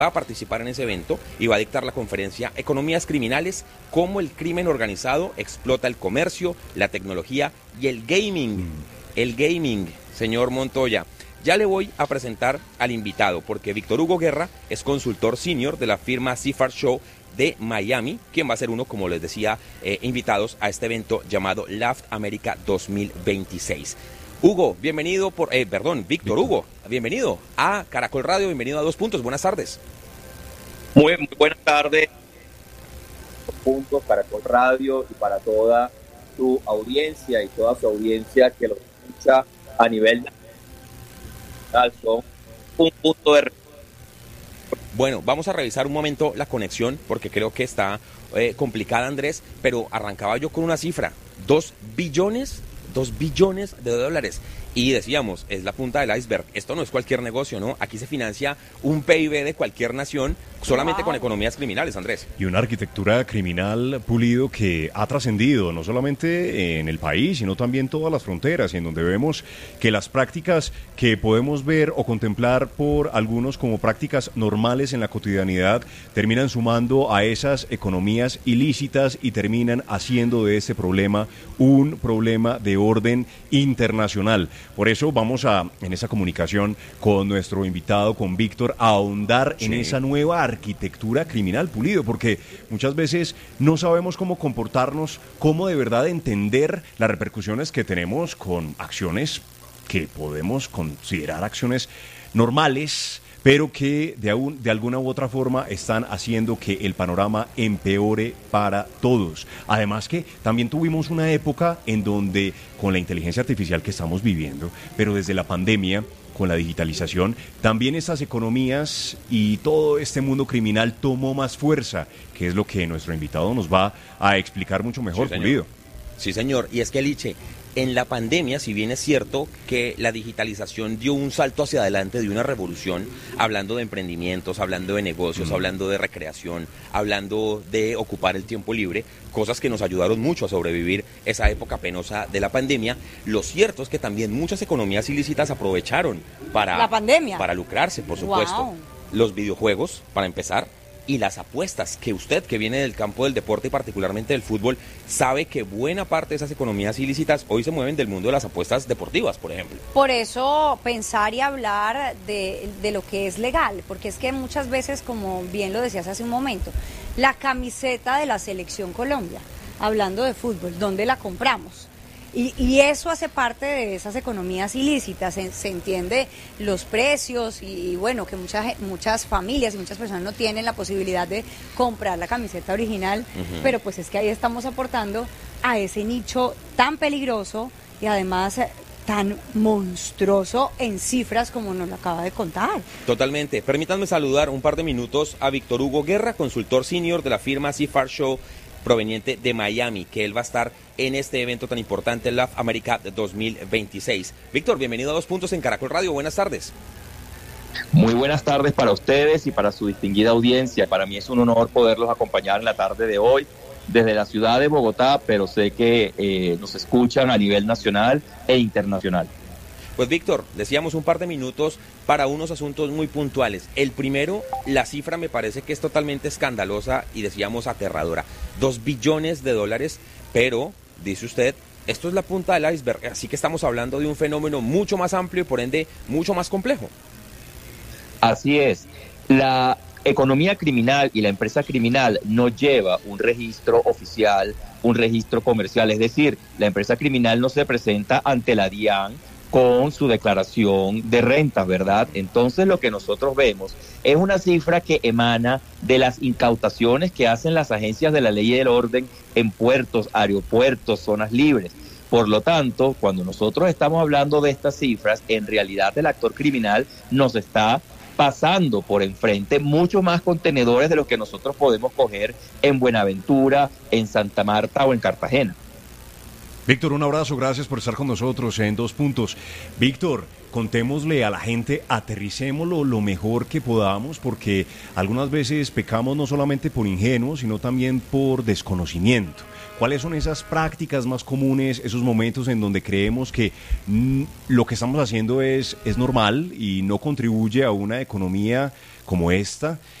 va a participar en ese evento y va a dictar la conferencia Economías Criminales, cómo el crimen organizado explota el comercio, la tecnología y el gaming. El gaming, señor Montoya. Ya le voy a presentar al invitado, porque Víctor Hugo Guerra es consultor senior de la firma Seafart Show de Miami, quien va a ser uno, como les decía, invitados a este evento llamado LAFT América 2026. Hugo, bienvenido Víctor Hugo, bienvenido a Caracol Radio, bienvenido a 2 Puntos, buenas tardes. Muy buenas tardes, 2 Puntos, Caracol Radio, y para toda su audiencia y toda su audiencia que lo escucha a nivel nacional, son un punto de... Bueno, vamos a revisar un momento la conexión, porque creo que está complicada, Andrés, pero arrancaba yo con una cifra, 2 billones de dólares. Y decíamos, es la punta del iceberg. Esto no es cualquier negocio, ¿no? Aquí se financia un PIB de cualquier nación solamente con economías criminales, Andrés. Y una arquitectura criminal, Pulido, que ha trascendido no solamente en el país, sino también todas las fronteras, y en donde vemos que las prácticas que podemos ver o contemplar por algunos como prácticas normales en la cotidianidad terminan sumando a esas economías ilícitas y terminan haciendo de este problema un problema de orden internacional. Por eso vamos en esa comunicación con nuestro invitado, con Víctor, a ahondar en esa nueva arquitectura criminal, Pulido, porque muchas veces no sabemos cómo comportarnos, cómo de verdad entender las repercusiones que tenemos con acciones que podemos considerar acciones normales, pero que de alguna u otra forma están haciendo que el panorama empeore para todos. Además que también tuvimos una época en donde, con la inteligencia artificial que estamos viviendo, pero desde la pandemia, con la digitalización, también estas economías y todo este mundo criminal tomó más fuerza, que es lo que nuestro invitado nos va a explicar mucho mejor, sí, Pulido. Sí, señor, y es que, Liche, en la pandemia, si bien es cierto que la digitalización dio un salto hacia adelante de una revolución, hablando de emprendimientos, hablando de negocios, hablando de recreación, hablando de ocupar el tiempo libre, cosas que nos ayudaron mucho a sobrevivir esa época penosa de la pandemia, lo cierto es que también muchas economías ilícitas aprovecharon la pandemia para lucrarse, por supuesto. Wow. Los videojuegos, para empezar, y las apuestas, que usted, que viene del campo del deporte y particularmente del fútbol, sabe que buena parte de esas economías ilícitas hoy se mueven del mundo de las apuestas deportivas, por ejemplo. Por eso pensar y hablar de lo que es legal, porque es que muchas veces, como bien lo decías hace un momento, la camiseta de la Selección Colombia, hablando de fútbol, ¿dónde la compramos? Y eso hace parte de esas economías ilícitas, se entiende los precios y bueno, que muchas familias y muchas personas no tienen la posibilidad de comprar la camiseta original, pero pues es que ahí estamos aportando a ese nicho tan peligroso y además tan monstruoso en cifras como nos lo acaba de contar. Totalmente. Permítanme saludar un par de minutos a Víctor Hugo Guerra, consultor senior de la firma Seafart Show, proveniente de Miami, que él va a estar en este evento tan importante, el LAFT América 2026. Víctor, bienvenido a 2 Puntos en Caracol Radio, buenas tardes. Muy buenas tardes para ustedes y para su distinguida audiencia. Para mí es un honor poderlos acompañar en la tarde de hoy desde la ciudad de Bogotá, pero sé que nos escuchan a nivel nacional e internacional. Pues Víctor, decíamos un par de minutos para unos asuntos muy puntuales. El primero, la cifra me parece que es totalmente escandalosa y decíamos aterradora. 2 billones de dólares, pero, dice usted, esto es la punta del iceberg, así que estamos hablando de un fenómeno mucho más amplio y por ende mucho más complejo. Así es. La economía criminal y la empresa criminal no lleva un registro oficial, un registro comercial, es decir, la empresa criminal no se presenta ante la DIAN con su declaración de rentas, ¿verdad? Entonces lo que nosotros vemos es una cifra que emana de las incautaciones que hacen las agencias de la ley y del orden en puertos, aeropuertos, zonas libres. Por lo tanto, cuando nosotros estamos hablando de estas cifras, en realidad el actor criminal nos está pasando por enfrente mucho más contenedores de los que nosotros podemos coger en Buenaventura, en Santa Marta o en Cartagena. Víctor, un abrazo, gracias por estar con nosotros en 2 Puntos. Víctor, contémosle a la gente, aterricémoslo lo mejor que podamos, porque algunas veces pecamos no solamente por ingenuos, sino también por desconocimiento. ¿Cuáles son esas prácticas más comunes, esos momentos en donde creemos que lo que estamos haciendo es normal y no contribuye a una economía como esta?